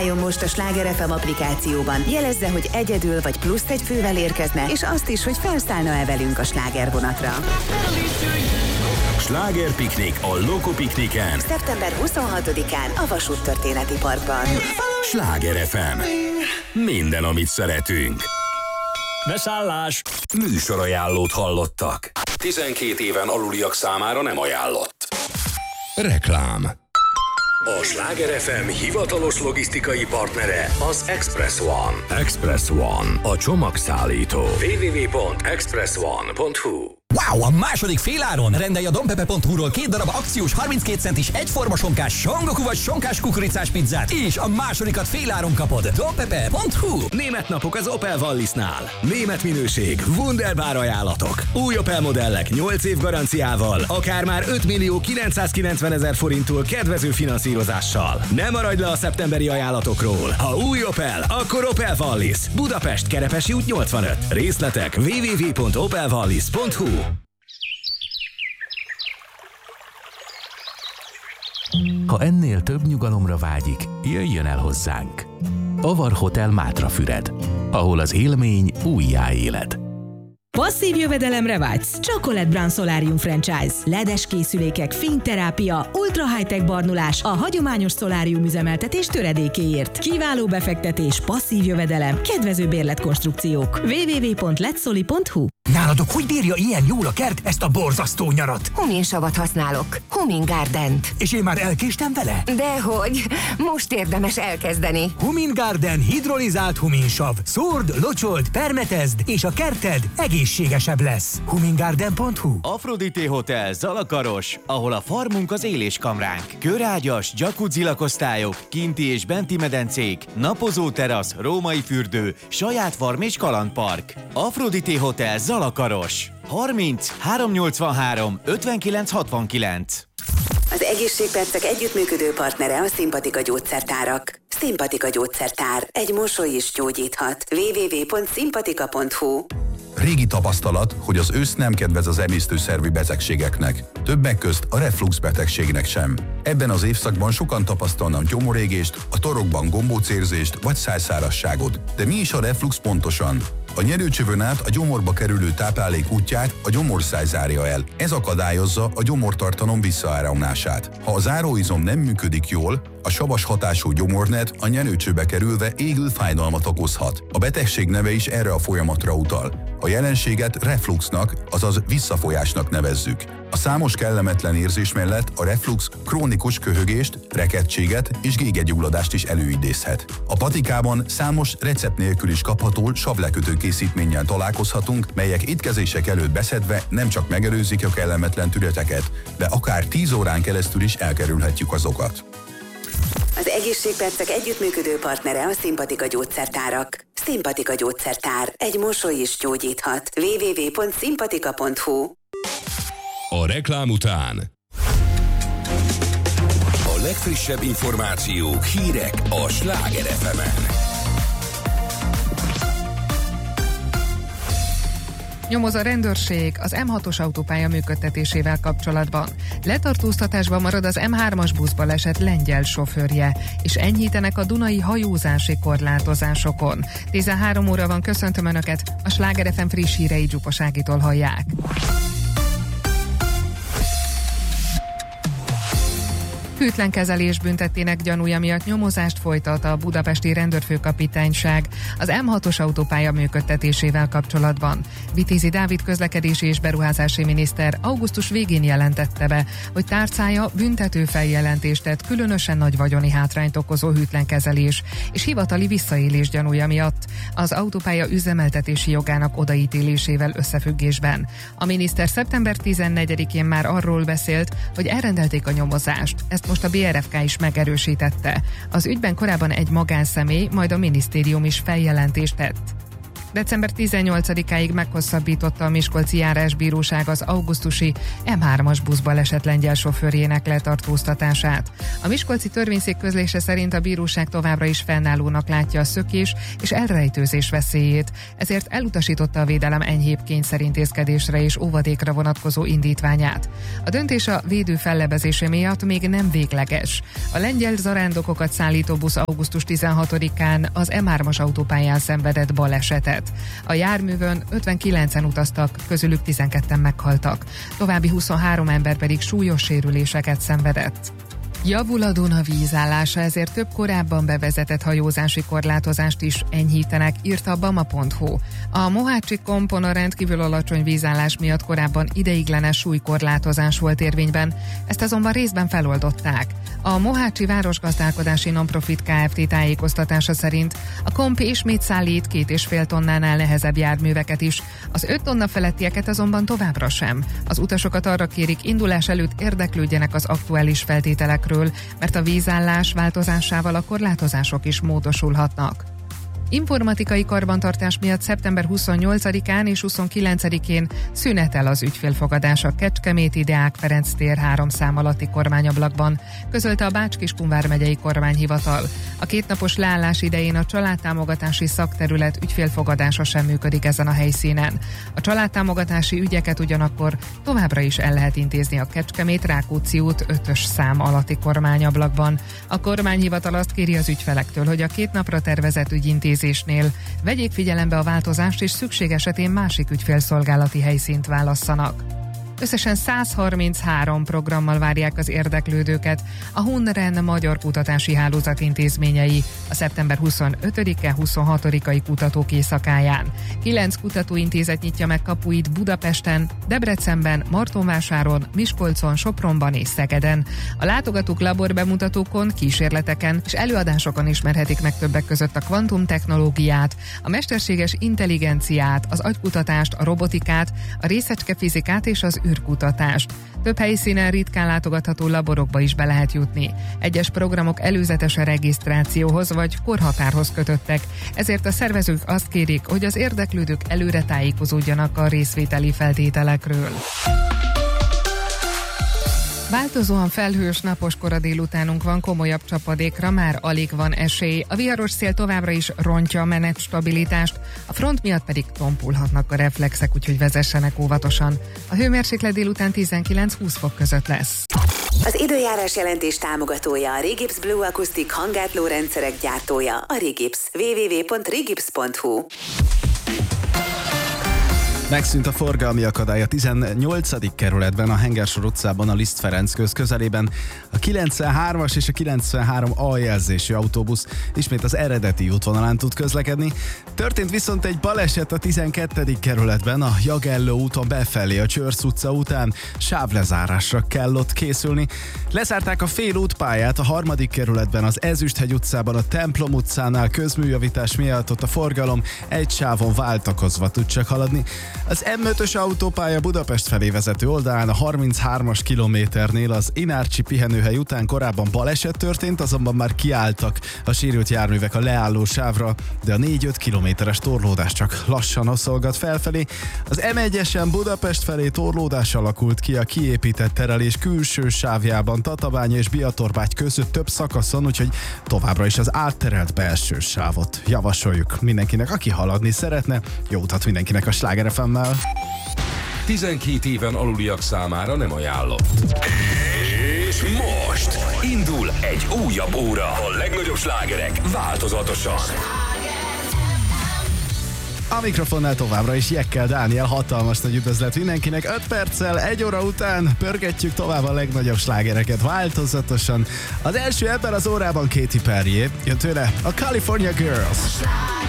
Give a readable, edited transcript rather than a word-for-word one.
Most a Sláger FM applikációban. Jelezze, hogy egyedül vagy plusz egy fővel érkezne, és azt is, hogy felszállna-e velünk a slágervonatra. Slágerpiknik a Loco Pikniken. Szeptember 26-án a Vasúttörténeti Parkban. Sláger FM. Minden, amit szeretünk. Beszállás! Műsorajánlót hallottak. 12 éven aluliak számára nem ajánlott. Reklám. A Sláger FM hivatalos logisztikai partnere az Express One. Express One, a csomagszállító. www.expressone.hu. Wow, a második féláron! Rendelj a dompepe.hu-ról 2 darab akciós 32 centis egyforma sonkás songoku vagy sonkás kukoricás pizzát, és a másodikat féláron kapod. dompepe.hu. Német napok az Opel Wallisnál. Német minőség, wunderbar ajánlatok. Új Opel modellek 8 év garanciával, akár már 5.990.000 forinttól kedvező finanszírozással. Ne maradj le a szeptemberi ajánlatokról. Ha új Opel, akkor Opel Wallis. Budapest, Kerepesi út 85. Részletek www.opelwallis.hu. Ha ennél több nyugalomra vágyik, jöjjön el hozzánk. Avar Hotel Mátrafüred, ahol az élmény újjáélet. Passzív jövedelemre vágysz? Chocolate Brown Solarium Franchise. LED-es készülékek, fényterápia, ultra high-tech barnulás a hagyományos szolárium üzemeltetés töredékéért. Kiváló befektetés, passzív jövedelem, kedvező bérletkonstrukciók. www.letsoli.hu. Náladok hogy bírja ilyen jól a kert ezt a borzasztó nyarat? Huminsavat használok. Humin Gardent. És én már elkéstem vele? Dehogy, most érdemes elkezdeni. Humin Garden hidrolizált huminsav. Szórd, locsold, permetezd, és a kerted egészségesebb lesz. humingarden.hu. Aphrodite Hotel Zalakaros, ahol a farmunk az éléskamránk. Körágyas, jacuzzi lakosztályok, kinti és benti medencék, napozó terasz, római fürdő, saját farm és kalandpark. Aphrodite Hotel Zalakaros. 30 383 59 69. Az egészségpercek együttműködő partnere a Szimpatika gyógyszertárak. Szimpatika gyógyszertár. Egy mosoly is gyógyíthat. www.szimpatika.hu. Régi tapasztalat, hogy az ősz nem kedvez az emésztőszervi betegségeknek. Többek közt a reflux betegségnek sem. Ebben az évszakban sokan tapasztalnak gyomorégést, a torokban gombócérzést vagy szájszárasságot. De mi is a reflux pontosan? A nyerőcsövön át a gyomorba kerülő táplálék útját a gyomorszáj zárja el. Ez akadályozza a gyomortartalom visszaáramlását. Ha a záróizom nem működik jól, a savas hatású gyomornet a nyerőcsőbe kerülve égő fájdalmat okozhat. A betegség neve is erre a folyamatra utal. A jelenséget refluxnak, azaz visszafolyásnak nevezzük. A számos kellemetlen érzés mellett a reflux krónikus köhögést, rekedtséget és gégegyulladást is előidézhet. A patikában számos recept nélkül is kapható savlekötő készítménnyel találkozhatunk, melyek étkezések előtt beszedve nem csak megelőzik a kellemetlen tüneteket, de akár 10 órán keresztül is elkerülhetjük azokat. Az egészségpercek együttműködő partnere a Szimpatika gyógyszertárak. Szimpatika gyógyszertár. Egy mosoly is gyógyíthat. www.szimpatika.hu. A reklám után a legfrissebb információk, hírek a Sláger FM-en. Nyomoz a rendőrség az M6-os autópálya működtetésével kapcsolatban. Letartóztatásban marad az M3-as buszbaleset lengyel sofőrje, és enyhítenek a dunai hajózási korlátozásokon. 13 óra van, köszöntöm Önöket, a Sláger FM friss hírei Zsupas Ágitól hallják. Hűtlen kezelés büntettének gyanúja miatt nyomozást folytat a budapesti rendőrfőkapitányság az M6-os autópálya működtetésével kapcsolatban. Vitézi Dávid közlekedési és beruházási miniszter augusztus végén jelentette be, hogy tárcája büntető feljelentést tett különösen nagy vagyoni hátrányt okozó hűtlen kezelés és hivatali visszaélés gyanúja miatt az autópálya üzemeltetési jogának odaítélésével összefüggésben. A miniszter szeptember 14-én már arról beszélt, hogy elrendelték a nyomozást. Ezt most a BRFK is megerősítette. Az ügyben korábban egy magánszemély, majd a minisztérium is feljelentést tett. December 18-áig meghosszabbította a Miskolci Járásbíróság az augusztusi M3-as buszbaleset lengyel sofőrjének letartóztatását. A miskolci törvényszék közlése szerint a bíróság továbbra is fennállónak látja a szökés és elrejtőzés veszélyét, ezért elutasította a védelem enyhébb kényszerintézkedésre és óvadékra vonatkozó indítványát. A döntés a védő fellebezése miatt még nem végleges. A lengyel zarándokokat szállító busz augusztus 16-án az M3-as autópályán szenvedett balesetet. A járművön 59-en utaztak, közülük 12-en meghaltak. További 23 ember pedig súlyos sérüléseket szenvedett. Javul a Duna vízállása, ezért több korábban bevezetett hajózási korlátozást is enyhítenek, írta a Bama.hu. A Mohácsi kompon a rendkívül alacsony vízállás miatt korábban ideiglenes súlykorlátozás volt érvényben, ezt azonban részben feloldották. A Mohácsi Városgazdálkodási Nonprofit Kft. Tájékoztatása szerint a komp ismét szállít 2,5 tonnánál nehezebb járműveket is, az 5 tonna felettieket azonban továbbra sem. Az utasokat arra kérik, indulás előtt érdeklődjenek az aktuális feltételekről, mert a vízállás változásával a korlátozások is módosulhatnak. Informatikai karbantartás miatt szeptember 28-án és 29-én szünetel az ügyfélfogadás a Kecskeméti Deák Ferenc tér 3 szám alatti kormányablakban, közölte a Bács-Kiskun vármegyei kormányhivatal. A 2 napos leállás idején a családtámogatási szakterület ügyfélfogadása sem működik ezen a helyszínen. A családtámogatási ügyeket ugyanakkor továbbra is el lehet intézni a Kecskemét-Rákóczi út 5-ös szám alatti kormányablakban. A kormányhivatal azt kéri az ügyfelektől, hogy a 2 napra tervezett ügyintézésnél vegyék figyelembe a változást, és szükség esetén másik ügyfélszolgálati helyszínt válasszanak. Összesen 133 programmal várják az érdeklődőket a HUNREN Magyar Kutatási Hálózat intézményei a szeptember 25-e 26-ai kutatók éjszakáján. 9 kutatóintézet nyitja meg kapuit Budapesten, Debrecenben, Martonvásáron, Miskolcon, Sopronban és Szegeden. A látogatók laborbemutatókon, kísérleteken és előadásokon ismerhetik meg többek között a kvantumtechnológiát, a mesterséges intelligenciát, az agykutatást, a robotikát, a részecskefizikát és az űrkutatást. Több helyszínen ritkán látogatható laborokba is be lehet jutni. Egyes programok előzetes regisztrációhoz vagy korhatárhoz kötöttek, ezért a szervezők azt kérik, hogy az érdeklődők előre tájékozódjanak a részvételi feltételekről. Változóan felhős, napos kora délutánunk van, komolyabb csapadékra már alig van esély. A viharos szél továbbra is rontja a menetstabilitást, a front miatt pedig tompulhatnak a reflexek, úgyhogy vezessenek óvatosan. A hőmérséklet délután 19-20 fok között lesz. Az időjárás jelentés támogatója a Regips Blue Acoustic hanggátló rendszerek gyártója, a Regips. www.regips.hu. Megszűnt a forgalmi akadály a 18. kerületben, a Hengersor utcában, a Liszt Ferenc köz közelében. A 93-as és a 93A jelzésű autóbusz ismét az eredeti útvonalán tud közlekedni. Történt viszont egy baleset a 12. kerületben, a Jagelló úton befelé a Csörsz utca után. Sávlezárásra kell ott készülni. Lezárták a fél útpályát a 3. kerületben, az Ezüsthegy utcában, a Templom utcánál közműjavítás miatt ott a forgalom egy sávon váltakozva tud csak haladni. Az M5-ös autópálya Budapest felé vezető oldalán a 33-as kilométernél az Inárcsi pihenőhely után korábban baleset történt, azonban már kiálltak a sérült járművek a leálló sávra, de a 4-5 kilométeres torlódás csak lassan hosszolgat felfelé. Az M1-esen Budapest felé torlódás alakult ki a kiépített terelés külső sávjában Tatabánya és Biatorbágy között több szakaszon, úgyhogy továbbra is az átterelt belső sávot javasoljuk mindenkinek, aki haladni szeretne. Jó utat mindenkinek a Sláger FM-mel. 12 éven aluliak számára nem ajánlott. És most indul egy újabb óra. A legnagyobb slágerek változatosan. A mikrofonnál továbbra is Jekkel Dániel, hatalmas nagy üdvözlet mindenkinek. 5 perccel, 1 óra után pörgetjük tovább a legnagyobb slágereket változatosan. Az első ebben az órában Katy Perry, jön tőle a California Girls.